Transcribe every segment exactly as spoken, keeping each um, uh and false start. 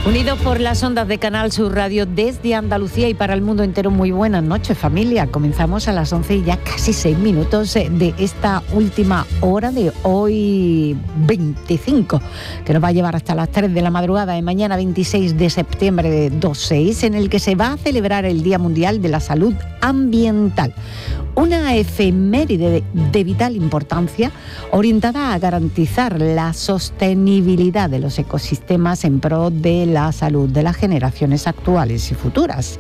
Unidos por las ondas de Canal Sur Radio desde Andalucía y para el mundo entero, muy buenas noches, familia. Comenzamos a las once y ya casi seis minutos de esta última hora de hoy veinticinco, que nos va a llevar hasta las tres de la madrugada de mañana veintiséis de septiembre de dos mil seis, en el que se va a celebrar el Día Mundial de la Salud Ambiental. Una efeméride de, de vital importancia orientada a garantizar la sostenibilidad de los ecosistemas en pro de la salud de las generaciones actuales y futuras.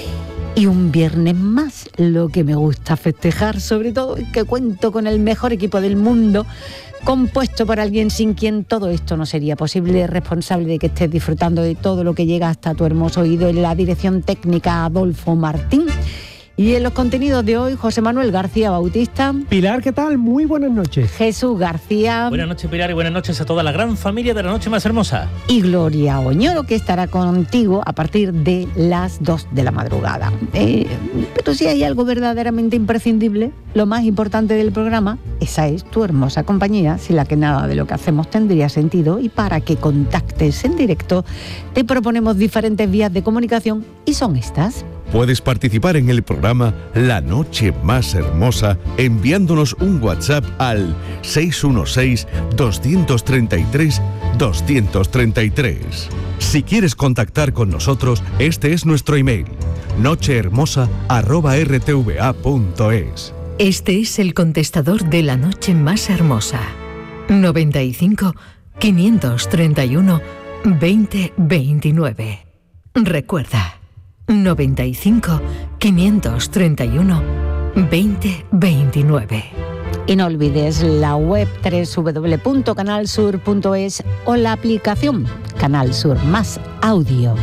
Y un viernes más, lo que me gusta festejar, sobre todo, es que cuento con el mejor equipo del mundo, compuesto por alguien sin quien todo esto no sería posible, responsable de que estés disfrutando de todo lo que llega hasta tu hermoso oído, en la dirección técnica Adolfo Martín. Y en los contenidos de hoy, José Manuel García Bautista. Pilar, ¿qué tal? Muy buenas noches. Jesús García. Buenas noches, Pilar, y buenas noches a toda la gran familia de La Noche Más Hermosa. Y Gloria Oñoro, que estará contigo a partir de las dos de la madrugada. Eh, pero si hay algo verdaderamente imprescindible, lo más importante del programa, esa es tu hermosa compañía, sin la que nada de lo que hacemos tendría sentido. Y para que contactes en directo, te proponemos diferentes vías de comunicación y son estas. Puedes participar en el programa La Noche Más Hermosa enviándonos un WhatsApp al seis uno seis, dos tres tres, dos tres tres. Si quieres contactar con nosotros, este es nuestro email, nochehermosa arroba r t v a punto es. Este es el contestador de La Noche Más Hermosa. noventa y cinco, quinientos treinta y uno, veinte veintinueve. Recuerda, noventa y cinco, quinientos treinta y uno, veinte veintinueve. Y no olvides la web doble u doble u doble u punto canal sur punto es o la aplicación Canal Sur Más Audio.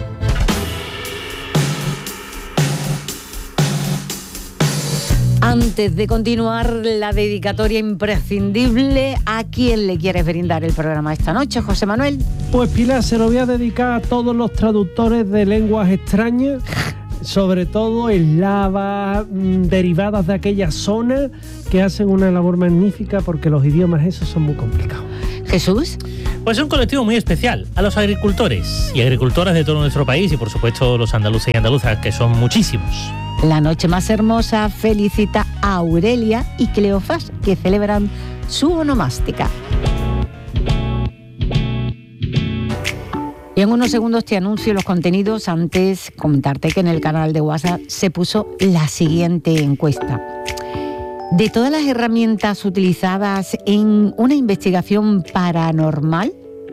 Antes de continuar, la dedicatoria imprescindible, ¿a quién le quieres brindar el programa esta noche, José Manuel? Pues Pilar, se lo voy a dedicar a todos los traductores de lenguas extrañas, sobre todo eslavas, derivadas de aquella zona, que hacen una labor magnífica porque los idiomas esos son muy complicados. ¿Jesús? Pues es un colectivo muy especial, a los agricultores y agricultoras de todo nuestro país y por supuesto los andaluces y andaluzas, que son muchísimos. La Noche Más Hermosa felicita a Aurelia y Cleofás, que celebran su onomástica. Y en unos segundos te anuncio los contenidos. Antes, comentarte que en el canal de WhatsApp se puso la siguiente encuesta. De todas las herramientas utilizadas en una investigación paranormal,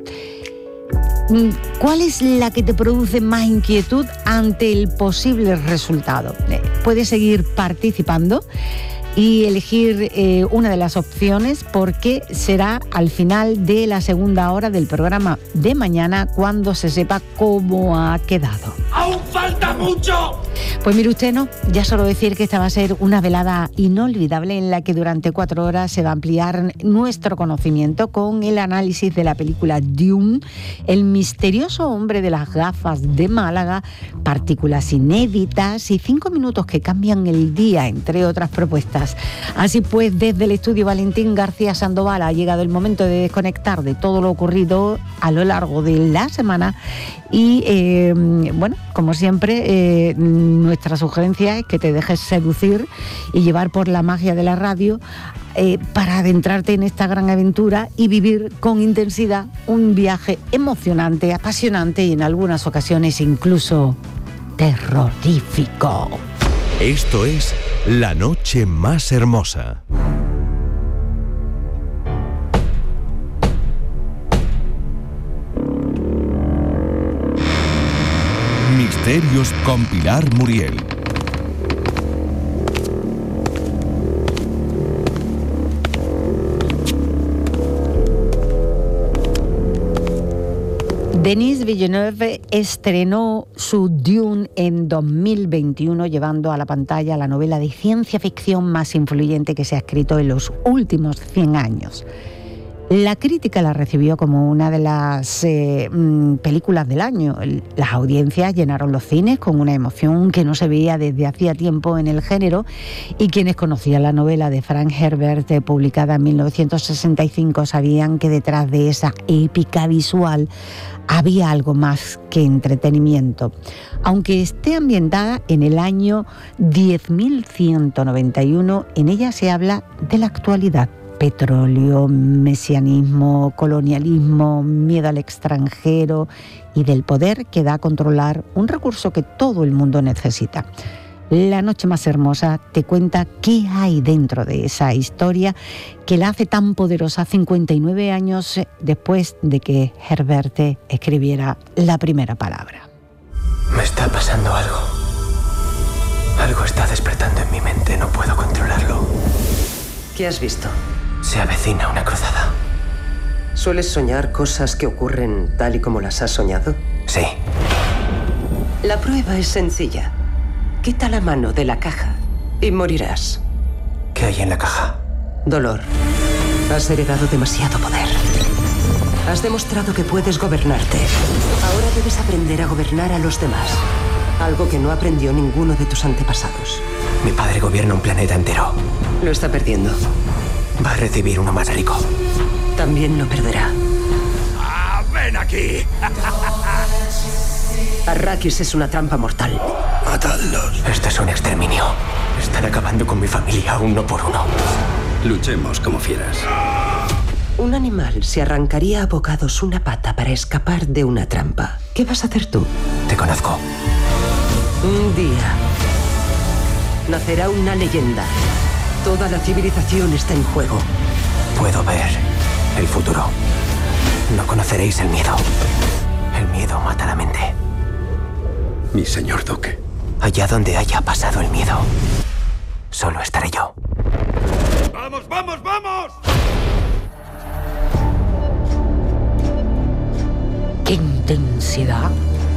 ¿cuál es la que te produce más inquietud ante el posible resultado? Puedes seguir participando y elegir eh, una de las opciones, porque será al final de la segunda hora del programa de mañana cuando se sepa cómo ha quedado. ¡Aún falta mucho! Pues mire usted, no, ya solo decir que esta va a ser una velada inolvidable en la que durante cuatro horas se va a ampliar nuestro conocimiento con el análisis de la película Dune, el misterioso hombre de las gafas de Málaga, partículas inéditas y cinco minutos que cambian el día, entre otras propuestas. Así pues, desde el estudio Valentín García Sandoval ha llegado el momento de desconectar de todo lo ocurrido a lo largo de la semana y, eh, bueno, como siempre, eh, nuestra sugerencia es que te dejes seducir y llevar por la magia de la radio eh, para adentrarte en esta gran aventura y vivir con intensidad un viaje emocionante, apasionante y en algunas ocasiones incluso terrorífico. Esto es La Noche Más Hermosa. Misterios con Pilar Muriel. Denis Villeneuve estrenó su Dune en dos mil veintiuno, llevando a la pantalla la novela de ciencia ficción más influyente que se ha escrito en los últimos cien años. La crítica la recibió como una de las eh, películas del año. Las audiencias llenaron los cines con una emoción que no se veía desde hacía tiempo en el género, y quienes conocían la novela de Frank Herbert, eh, publicada en mil novecientos sesenta y cinco, sabían que detrás de esa épica visual había algo más que entretenimiento. Aunque esté ambientada en el año diez mil ciento noventa y uno, en ella se habla de la actualidad. Petróleo, mesianismo, colonialismo, miedo al extranjero y del poder que da a controlar un recurso que todo el mundo necesita. La noche más hermosa te cuenta qué hay dentro de esa historia que la hace tan poderosa cincuenta y nueve años después de que Herbert escribiera la primera palabra. Me está pasando algo. Algo está despertando en mi mente, no puedo controlarlo. ¿Qué has visto? Se avecina una cruzada. ¿Sueles soñar cosas que ocurren tal y como las has soñado? Sí. La prueba es sencilla. Quita la mano de la caja y morirás. ¿Qué hay en la caja? Dolor. Has heredado demasiado poder. Has demostrado que puedes gobernarte. Ahora debes aprender a gobernar a los demás. Algo que no aprendió ninguno de tus antepasados. Mi padre gobierna un planeta entero. Lo está perdiendo. Va a recibir uno más rico. También lo perderá. ¡Ah, ven aquí! Arrakis es una trampa mortal. ¡Matadlos! Esto es un exterminio. Están acabando con mi familia uno por uno. Luchemos como fieras. Un animal se arrancaría a bocados una pata para escapar de una trampa. ¿Qué vas a hacer tú? Te conozco. Un día nacerá una leyenda. Toda la civilización está en juego. Puedo ver el futuro. No conoceréis el miedo. El miedo mata la mente. Mi señor duque. Allá donde haya pasado el miedo, solo estaré yo. ¡Vamos, vamos, vamos! ¡Qué intensidad!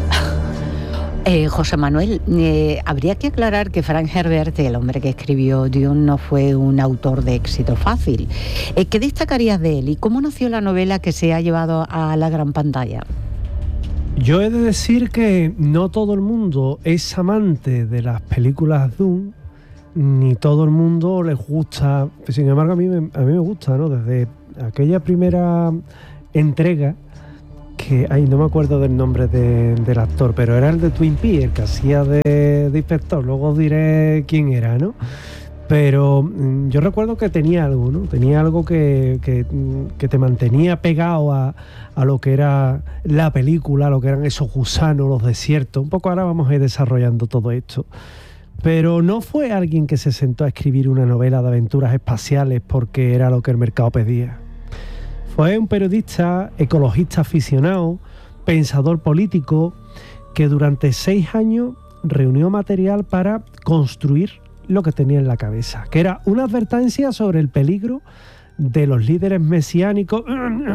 Eh, José Manuel, eh, habría que aclarar que Frank Herbert, el hombre que escribió Dune, no fue un autor de éxito fácil. Eh, ¿Qué destacarías de él y cómo nació la novela que se ha llevado a la gran pantalla? Yo he de decir que no todo el mundo es amante de las películas Dune, ni todo el mundo les gusta. Sin embargo, a mí me, a mí me gusta, ¿no? Desde aquella primera entrega, que ay, no me acuerdo del nombre de, del actor, pero era el de Twin Peaks, el que hacía de, de inspector. Luego os diré quién era, ¿no? Pero mm, yo recuerdo que tenía algo, ¿no? Tenía algo que, que, que te mantenía pegado a, a lo que era la película, a lo que eran esos gusanos, los desiertos. Un poco ahora vamos a ir desarrollando todo esto. Pero no fue alguien que se sentó a escribir una novela de aventuras espaciales porque era lo que el mercado pedía. Fue un periodista, ecologista aficionado, pensador político, que durante seis años reunió material para construir lo que tenía en la cabeza, que era una advertencia sobre el peligro de los líderes mesiánicos.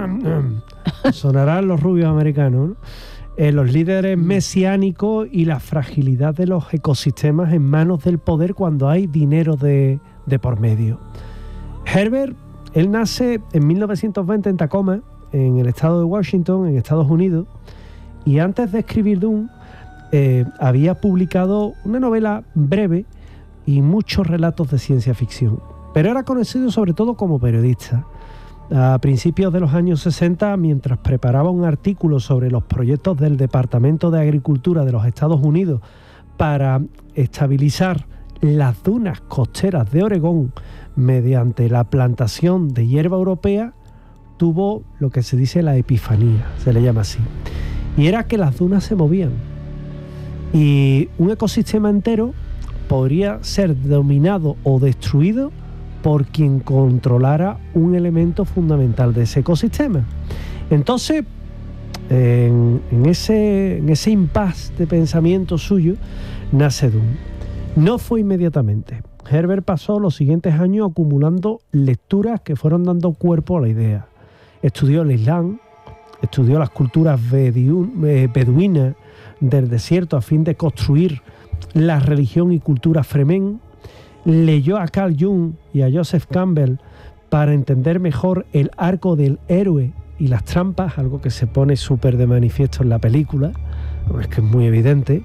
Sonarán los rubios americanos, ¿no? Eh, los líderes mesiánicos y la fragilidad de los ecosistemas en manos del poder cuando hay dinero de, de por medio. Herbert, él nace en mil novecientos veinte en Tacoma, en el estado de Washington, en Estados Unidos, y antes de escribir Dune, eh, había publicado una novela breve y muchos relatos de ciencia ficción. Pero era conocido sobre todo como periodista. A principios de los años sesenta, mientras preparaba un artículo sobre los proyectos del Departamento de Agricultura de los Estados Unidos para estabilizar las dunas costeras de Oregón mediante la plantación de hierba europea, tuvo lo que se dice la epifanía, se le llama así. Y era que las dunas se movían. Y un ecosistema entero podría ser dominado o destruido por quien controlara un elemento fundamental de ese ecosistema. Entonces, en, en ese, en ese impasse de pensamiento suyo, nace Dune. No fue inmediatamente. Herbert pasó los siguientes años acumulando lecturas que fueron dando cuerpo a la idea. Estudió el Islam, estudió las culturas beduinas del desierto a fin de construir la religión y cultura fremen. Leyó a Carl Jung y a Joseph Campbell para entender mejor el arco del héroe y las trampas, algo que se pone súper de manifiesto en la película, es que es muy evidente.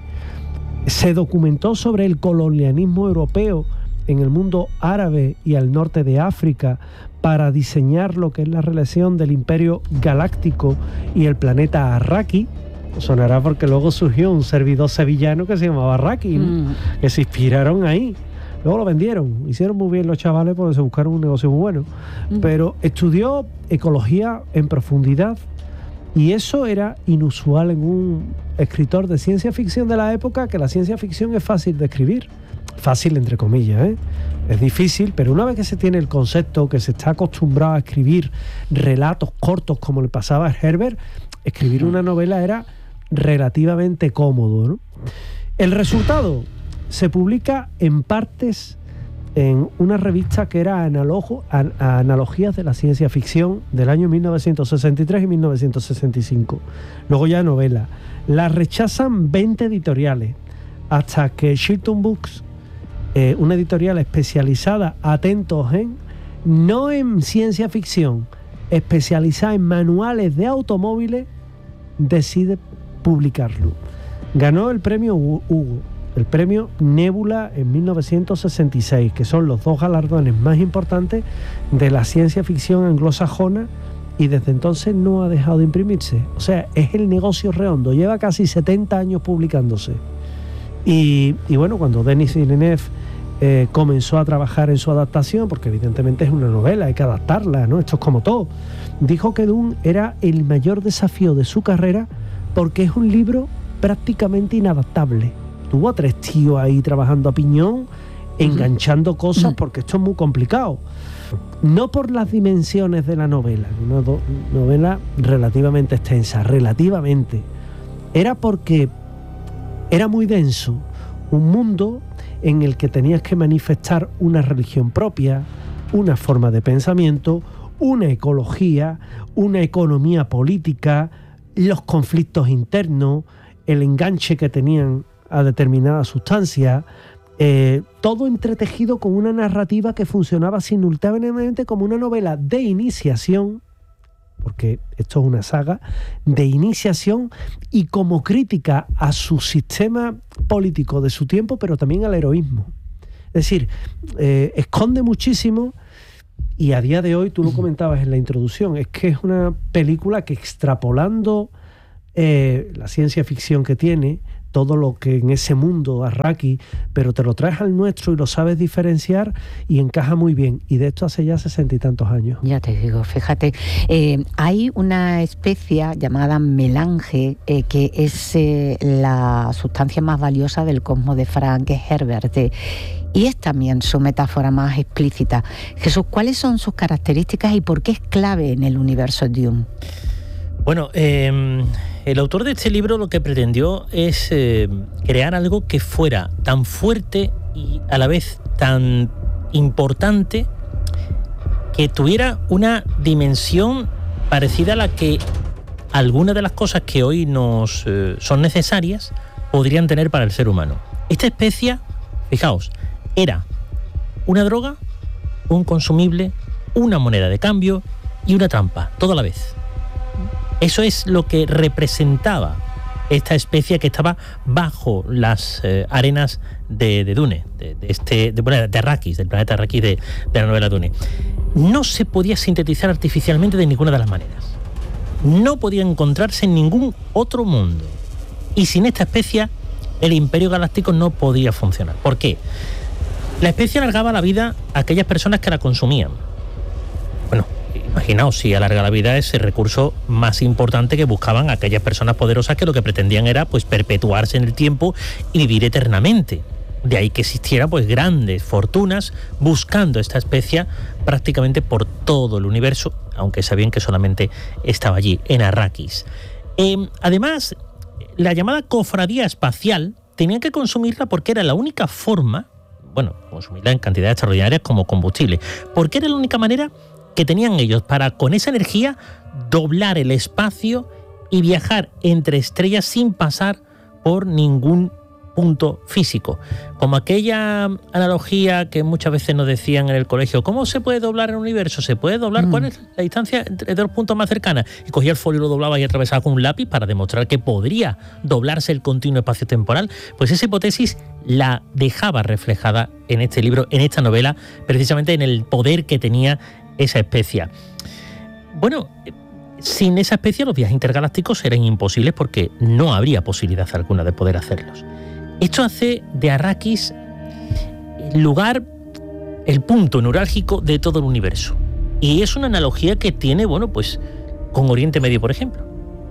Se documentó sobre el colonialismo europeo en el mundo árabe y al norte de África para diseñar lo que es la relación del Imperio Galáctico y el planeta Arrakis. Sonará porque luego surgió un servidor sevillano que se llamaba Arrakis, ¿no? mm. que se inspiraron ahí. Luego lo vendieron, hicieron muy bien los chavales porque se buscaron un negocio muy bueno. Mm. Pero estudió ecología en profundidad y eso era inusual en un escritor de ciencia ficción de la época, que la ciencia ficción es fácil de escribir. Fácil entre comillas, ¿eh? Es difícil, pero una vez que se tiene el concepto, que se está acostumbrado a escribir relatos cortos como le pasaba a Herbert, escribir una novela era relativamente cómodo, ¿no? El resultado se publica en partes en una revista que era analogo, a, a Analogías de la Ciencia Ficción del año mil novecientos sesenta y tres y mil novecientos sesenta y cinco. Luego ya novela. La rechazan veinte editoriales hasta que Chilton Books, eh, una editorial especializada, atentos en, no en ciencia ficción, especializada en manuales de automóviles, decide publicarlo. Ganó el premio Hugo, el premio Nebula en mil novecientos sesenta y seis, que son los dos galardones más importantes de la ciencia ficción anglosajona, y desde entonces no ha dejado de imprimirse. O sea, es el negocio redondo, lleva casi setenta años publicándose. Y, y bueno, cuando Denis Villeneuve eh, comenzó a trabajar en su adaptación, porque evidentemente es una novela, hay que adaptarla, ¿no? Esto es como todo. Dijo que Dune era el mayor desafío de su carrera porque es un libro prácticamente inadaptable. Tuvo a tres tíos ahí trabajando a piñón, enganchando cosas, porque esto es muy complicado. No por las dimensiones de la novela, una do- novela relativamente extensa, relativamente. Era porque era muy denso, un mundo en el que tenías que manifestar una religión propia, una forma de pensamiento, una ecología, una economía política, los conflictos internos, el enganche que tenían a determinada sustancia, eh, todo entretejido con una narrativa que funcionaba simultáneamente como una novela de iniciación, porque esto es una saga, de iniciación, y como crítica a su sistema político de su tiempo, pero también al heroísmo. Es decir, eh, esconde muchísimo, y a día de hoy, tú lo comentabas en la introducción, es que es una película que, extrapolando eh, la ciencia ficción que tiene, todo lo que en ese mundo Arrakis, pero te lo traes al nuestro y lo sabes diferenciar y encaja muy bien. Y de esto hace ya sesenta y tantos años. Ya te digo, fíjate, eh, hay una especie llamada melange, eh, que es eh, la sustancia más valiosa del cosmos de Frank Herbert, eh, y es también su metáfora más explícita. Jesús, ¿cuáles son sus características y por qué es clave en el universo Dune? Bueno, eh, el autor de este libro lo que pretendió es eh, crear algo que fuera tan fuerte y a la vez tan importante, que tuviera una dimensión parecida a la que algunas de las cosas que hoy nos eh, son necesarias podrían tener para el ser humano. Esta especie, fijaos, era una droga, un consumible, una moneda de cambio y una trampa, todo a la vez. Eso es lo que representaba esta especie que estaba bajo las eh, arenas de, de Dune, de, de, este, de, bueno, de Arrakis, del planeta Arrakis de, de la novela Dune. No se podía sintetizar artificialmente de ninguna de las maneras. No podía encontrarse en ningún otro mundo. Y sin esta especie, el Imperio Galáctico no podía funcionar. ¿Por qué? La especie alargaba la vida a aquellas personas que la consumían. Bueno, imaginaos, si alarga la vida es el recurso más importante que buscaban aquellas personas poderosas que lo que pretendían era pues perpetuarse en el tiempo y vivir eternamente. De ahí que existiera pues grandes fortunas buscando esta especie prácticamente por todo el universo, aunque sabían que solamente estaba allí, en Arrakis. Eh, además, la llamada cofradía espacial tenían que consumirla porque era la única forma, bueno, consumirla en cantidades extraordinarias como combustible, porque era la única manera que tenían ellos para, con esa energía, doblar el espacio y viajar entre estrellas sin pasar por ningún punto físico. Como aquella analogía que muchas veces nos decían en el colegio, ¿cómo se puede doblar el universo? ¿Se puede doblar? Mm. ¿Cuál es la distancia entre dos puntos más cercanas? Y cogía el folio, lo doblaba y atravesaba con un lápiz para demostrar que podría doblarse el continuo espacio-temporal. Pues esa hipótesis la dejaba reflejada en este libro, en esta novela, precisamente en el poder que tenía esa especia. Bueno, sin esa especie los viajes intergalácticos eran imposibles porque no habría posibilidad alguna de poder hacerlos. Esto hace de Arrakis el lugar, el punto neurálgico de todo el universo. Y es una analogía que tiene, bueno, pues con Oriente Medio, por ejemplo.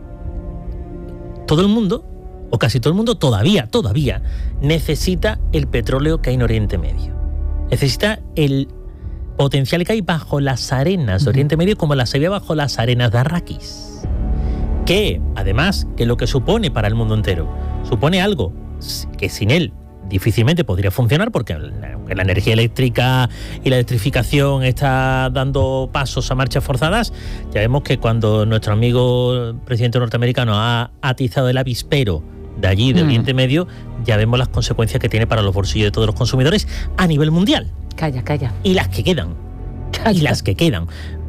Todo el mundo, o casi todo el mundo, todavía, todavía, necesita el petróleo que hay en Oriente Medio. Necesita el potencial que hay bajo las arenas de Oriente Medio, como las había bajo las arenas de Arrakis. Que, además, que lo que supone para el mundo entero, supone algo que sin él difícilmente podría funcionar, porque aunque la energía eléctrica y la electrificación está dando pasos a marchas forzadas, ya vemos que cuando nuestro amigo presidente norteamericano ha atizado el avispero de allí, de Oriente Medio, ya vemos las consecuencias que tiene para los bolsillos de todos los consumidores a nivel mundial. Calla, calla. Y las que quedan. Calla. Y las que quedan.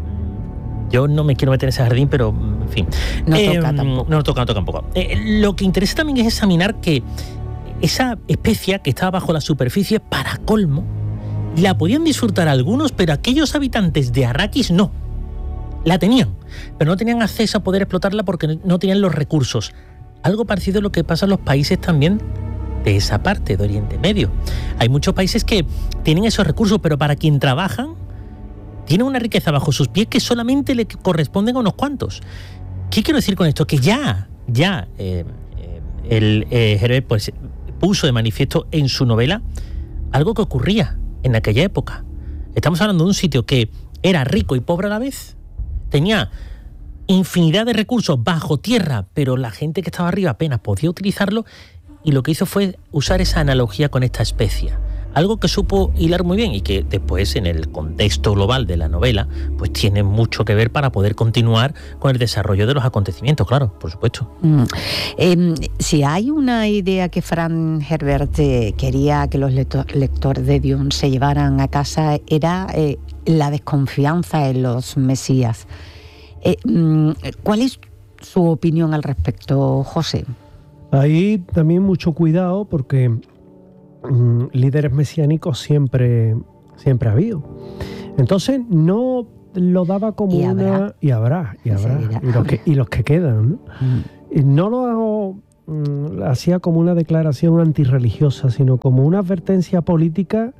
Yo no me quiero meter en ese jardín, pero, en fin. No eh, toca tampoco. No toca, no toca tampoco. Eh, lo que interesa también es examinar que esa especia que estaba bajo la superficie, para colmo, la podían disfrutar algunos, pero aquellos habitantes de Arrakis no. La tenían, pero no tenían acceso a poder explotarla porque no tenían los recursos. Algo parecido a lo que pasa en los países también de esa parte de Oriente Medio. Hay muchos países que tienen esos recursos, pero para quien trabajan, tienen una riqueza bajo sus pies que solamente le corresponden a unos cuantos. ¿Qué quiero decir con esto? Que ya, ya, eh, eh, el eh, Herbert pues, puso de manifiesto en su novela algo que ocurría en aquella época. Estamos hablando de un sitio que era rico y pobre a la vez, tenía infinidad de recursos bajo tierra, pero la gente que estaba arriba apenas podía utilizarlo, y lo que hizo fue usar esa analogía con esta especia. Algo que supo hilar muy bien y que después, en el contexto global de la novela, pues tiene mucho que ver para poder continuar con el desarrollo de los acontecimientos, claro, por supuesto. Mm. Eh, si hay una idea que Frank Herbert eh, quería que los lector, lectores de Dune se llevaran a casa, era eh, la desconfianza en los mesías. Eh, ¿Cuál es su opinión al respecto, José? Ahí también mucho cuidado porque mmm, líderes mesiánicos siempre, siempre ha habido. Entonces no lo daba como y una... habrá. Y habrá, y habrá. Y los que, y los que quedan, ¿no? Mm. Y no lo hago, mmm, hacía como una declaración antirreligiosa, sino como una advertencia política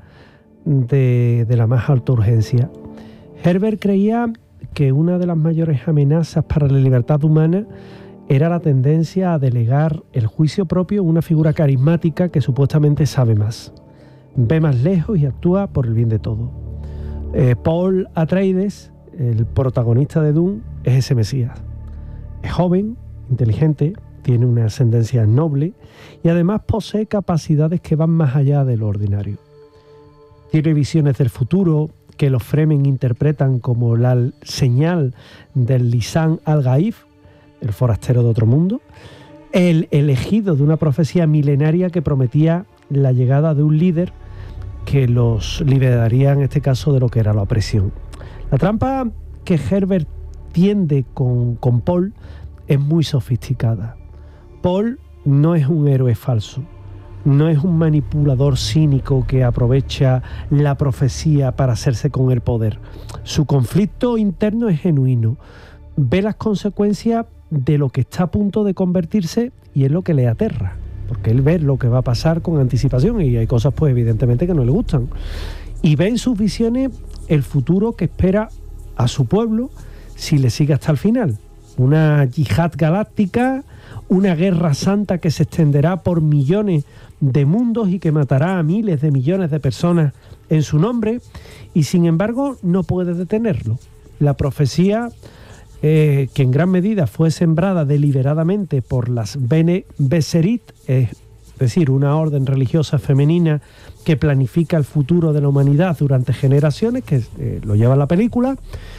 de, de la más alta urgencia. Herbert creía que una de las mayores amenazas para la libertad humana era la tendencia a delegar el juicio propio en una figura carismática que supuestamente sabe más, ve más lejos y actúa por el bien de todo. Eh, Paul Atreides, el protagonista de Dune, es ese Mesías. Es joven, inteligente, tiene una ascendencia noble y además posee capacidades que van más allá de lo ordinario. Tiene visiones del futuro que los Fremen interpretan como la señal del Lisan al-Gaib, el forastero de otro mundo, el elegido de una profecía milenaria que prometía la llegada de un líder que los liberaría, en este caso, de lo que era la opresión. La trampa que Herbert tiende con, con Paul es muy sofisticada. Paul no es un héroe falso, no es un manipulador cínico que aprovecha la profecía para hacerse con el poder. Su conflicto interno es genuino, ve las consecuencias de lo que está a punto de convertirse y es lo que le aterra, porque él ve lo que va a pasar con anticipación y hay cosas pues evidentemente que no le gustan, y ve en sus visiones el futuro que espera a su pueblo si le sigue hasta el final. Una yihad galáctica, una guerra santa que se extenderá por millones de mundos y que matará a miles de millones de personas en su nombre, y sin embargo no puede detenerlo. La profecía, eh, que en gran medida fue sembrada deliberadamente por las Bene Gesserit, es decir, una orden religiosa femenina que planifica el futuro de la humanidad durante generaciones, que eh, lo lleva la película,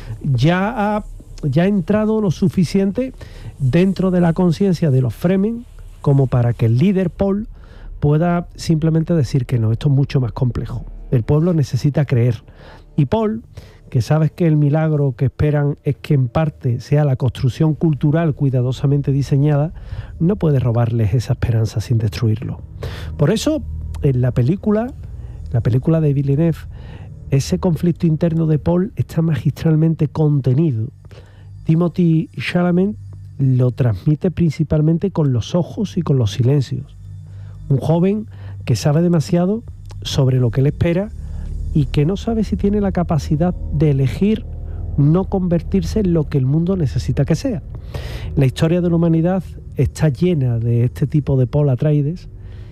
ya ha, ya ha entrado lo suficiente dentro de la conciencia de los Fremen como para que el líder Paul pueda simplemente decir que no, esto es mucho más complejo. El pueblo necesita creer. Y Paul, que sabes que el milagro que esperan es que en parte sea la construcción cultural cuidadosamente diseñada, no puede robarles esa esperanza sin destruirlo. Por eso, en la película, la película de Villeneuve, ese conflicto interno de Paul está magistralmente contenido. Timothée Chalamet lo transmite principalmente con los ojos y con los silencios. Un joven que sabe demasiado sobre lo que él espera y que no sabe si tiene la capacidad de elegir no convertirse en lo que el mundo necesita que sea. La historia de la humanidad está llena de este tipo de Paul Atreides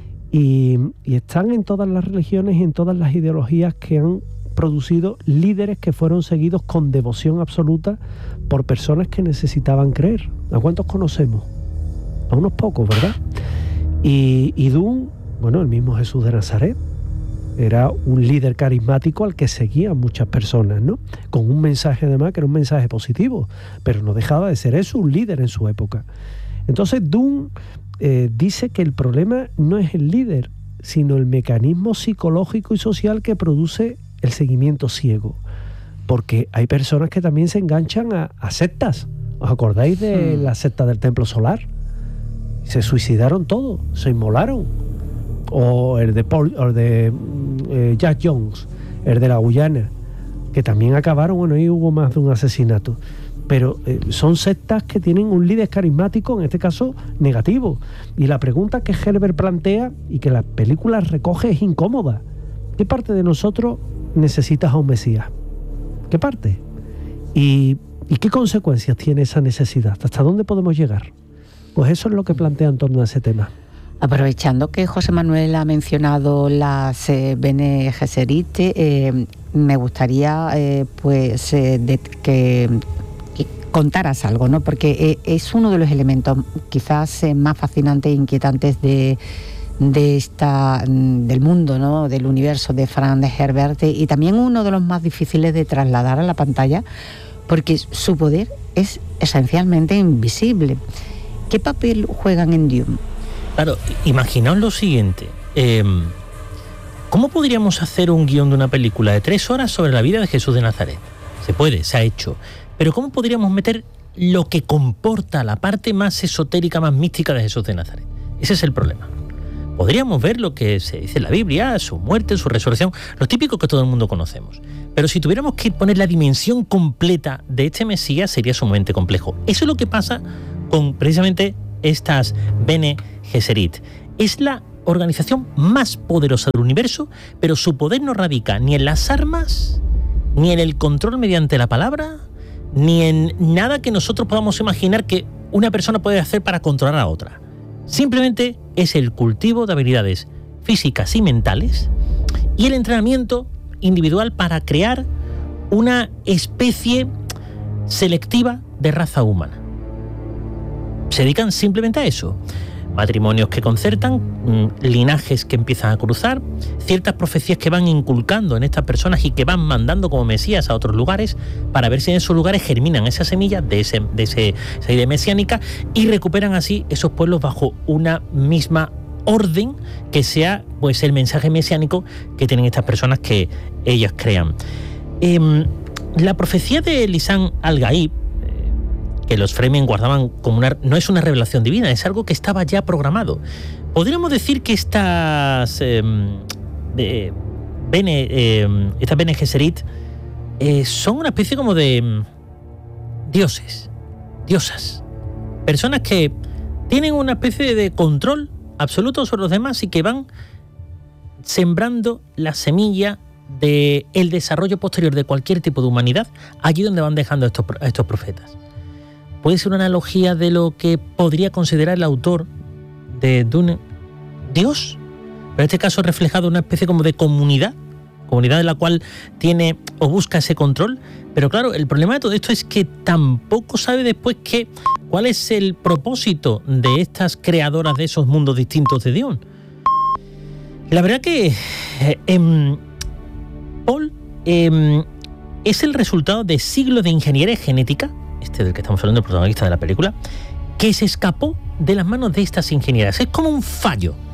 y, y están en todas las religiones y en todas las ideologías que han producido líderes que fueron seguidos con devoción absoluta por personas que necesitaban creer. ¿A cuántos conocemos? A unos pocos, ¿verdad? Y, y Dune, bueno, el mismo Jesús de Nazaret, era un líder carismático al que seguían muchas personas, ¿no? Con un mensaje además que era un mensaje positivo, pero no dejaba de ser eso, un líder en su época. Entonces Dune eh, dice que el problema no es el líder, sino el mecanismo psicológico y social que produce el seguimiento ciego. Porque hay personas que también se enganchan a, a sectas. ¿Os acordáis de hmm. la secta del Templo Solar? Se suicidaron todos, se inmolaron. O el de, Paul, o el de eh, Jack Jones, el de la Guyana, que también acabaron, bueno, ahí hubo más de un asesinato. Pero eh, son sectas que tienen un líder carismático, en este caso negativo. Y la pregunta que Herbert plantea y que la película recoge es incómoda. ¿Qué parte de nosotros necesitas a un Mesías? ¿Qué parte? ¿Y, y qué consecuencias tiene esa necesidad? ¿Hasta dónde podemos llegar? Pues eso es lo que plantea en torno a ese tema. Aprovechando que José Manuel ha mencionado las eh, Bene Gesserit, eh, me gustaría eh, pues eh, de, que, que contaras algo, ¿no? Porque eh, es uno de los elementos quizás eh, más fascinantes e inquietantes de, de esta, del mundo, ¿no? Del universo de Frank Herbert, y también uno de los más difíciles de trasladar a la pantalla, porque su poder es esencialmente invisible. ¿Qué papel juegan en Dune? Claro, imaginaos lo siguiente. Eh, ¿Cómo podríamos hacer un guión de una película de tres horas sobre la vida de Jesús de Nazaret? Se puede, se ha hecho. Pero ¿cómo podríamos meter lo que comporta la parte más esotérica, más mística de Jesús de Nazaret? Ese es el problema. Podríamos ver lo que se dice en la Biblia, su muerte, su resurrección, lo típico que todo el mundo conocemos. Pero si tuviéramos que poner la dimensión completa de este Mesías, sería sumamente complejo. Eso es lo que pasa con precisamente estas Bene Gesserit. Es la organización más poderosa del universo, pero su poder no radica ni en las armas, ni en el control mediante la palabra, ni en nada que nosotros podamos imaginar que una persona puede hacer para controlar a otra. Simplemente es el cultivo de habilidades físicas y mentales y el entrenamiento individual para crear una especie selectiva de raza humana. Se dedican simplemente a eso. Matrimonios que concertan, linajes que empiezan a cruzar, ciertas profecías que van inculcando en estas personas y que van mandando como mesías a otros lugares para ver si en esos lugares germinan esas semillas de, ese, de ese, esa idea mesiánica y recuperan así esos pueblos bajo una misma orden que sea pues el mensaje mesiánico que tienen estas personas que ellas crean. Eh, la profecía de Lisan al-Gaib, que los Fremen guardaban como una... no es una revelación divina, es algo que estaba ya programado. Podríamos decir que estas eh, eh, Bene, eh, estas Bene Gesserit eh, son una especie como de eh, dioses, diosas, personas que tienen una especie de control absoluto sobre los demás y que van sembrando la semilla del desarrollo posterior de cualquier tipo de humanidad allí donde van dejando estos, estos profetas. Puede ser una analogía de lo que podría considerar el autor de Dune Dios, pero en este caso reflejado una especie como de comunidad, comunidad de la cual tiene o busca ese control. Pero claro, el problema de todo esto es que tampoco sabe después que, cuál es el propósito de estas creadoras de esos mundos distintos de Dune. La verdad que eh, eh, Paul eh, es el resultado de siglos de ingeniería genética, este del que estamos hablando, el protagonista de la película, que se escapó de las manos de estas ingenieras. Es como un fallo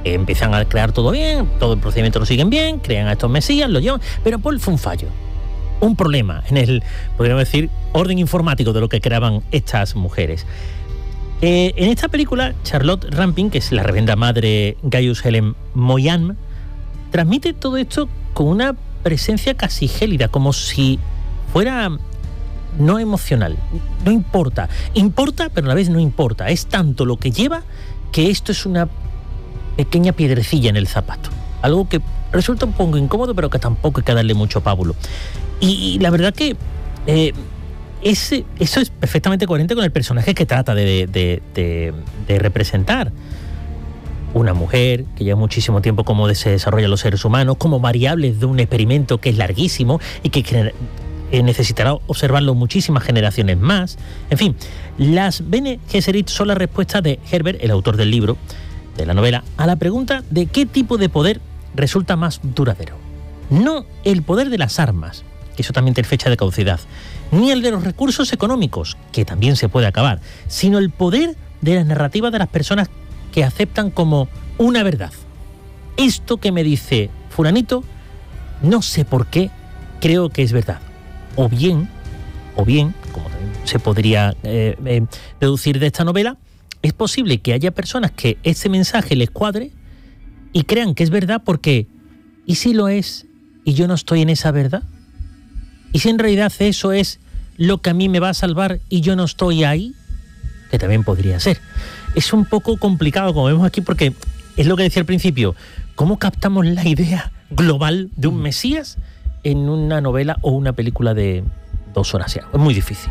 empiezan a crear todo bien, todo el procedimiento lo siguen bien, crean a estos mesías, lo llevan, pero Paul fue un fallo, un problema en el, podríamos decir, orden informático de lo que creaban estas mujeres. Eh, en esta película, Charlotte Rampling, que es la reverenda madre Gaius Helen Moyam, transmite todo esto con una presencia casi gélida, como si fuera no emocional. No importa. Importa, pero a la vez no importa. Es tanto lo que lleva que esto es una pequeña piedrecilla en el zapato. Algo que resulta un poco incómodo, pero que tampoco hay que darle mucho pábulo. Y, y la verdad que eh, ese, eso es perfectamente coherente con el personaje que trata de, de, de, de representar. Una mujer que lleva muchísimo tiempo cómo se desarrollan los seres humanos, como variables de un experimento que es larguísimo y que necesitará observarlo muchísimas generaciones más. En fin, las Bene Gesserit son la respuesta de Herbert, el autor del libro, de la novela, a la pregunta de qué tipo de poder resulta más duradero. No el poder de las armas, que eso también tiene fecha de caducidad, ni el de los recursos económicos, que también se puede acabar, sino el poder de la narrativa de las personas que aceptan como una verdad. Esto que me dice fulanito, no sé por qué, creo que es verdad. O bien, o bien, como también se podría eh, eh, deducir de esta novela, es posible que haya personas que ese mensaje les cuadre y crean que es verdad porque, ¿y si lo es y yo no estoy en esa verdad? ¿Y si en realidad eso es lo que a mí me va a salvar y yo no estoy ahí? Que también podría ser. Es un poco complicado, como vemos aquí, porque es lo que decía al principio, ¿cómo captamos la idea global de un Mesías en una novela o una película de dos horas y algo? Es muy difícil.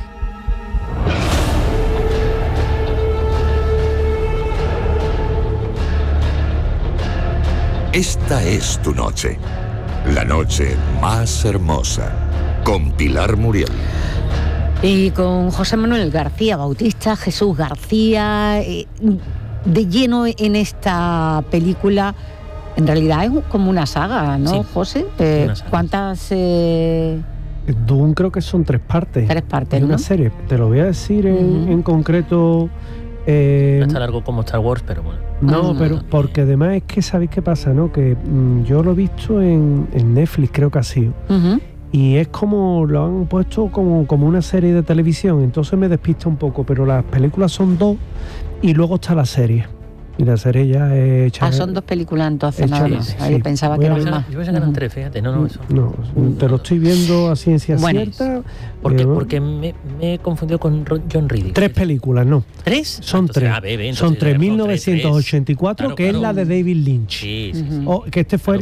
Esta es tu noche, la noche más hermosa, con Pilar Muriel. Y con José Manuel García Bautista, Jesús García, eh, de lleno en esta película. En realidad es como una saga, ¿no, sí, José? Eh, saga. ¿Cuántas...? Eh... Dune creo que son tres partes. Tres partes, ¿no? Una serie, te lo voy a decir en, uh-huh. en concreto... Eh, no está largo como Star Wars, pero bueno. No, uh-huh. pero porque además es que sabéis qué pasa, ¿no? Que mmm, yo lo he visto en, en Netflix, creo que ha sido. Uh-huh. Y es como, lo han puesto como, como una serie de televisión, entonces me despista un poco, pero las películas son dos y luego está la serie. Y la serie ya es hecha... Ah, son dos películas entonces, nada más. Sí, sí. Yo pensaba que eran más. Yo pensaba que eran tres, fíjate, no, no, eso. No, te lo estoy viendo a ciencia bueno, cierta. Porque, eh, porque me, me he confundido con John Riddick. Tres películas, no. ¿Tres? Son entonces, tres. Ah, bebe, son tres, mil novecientos ochenta y cuatro, claro, que claro. es la de David Lynch. Sí, sí, sí. O, que este fue claro,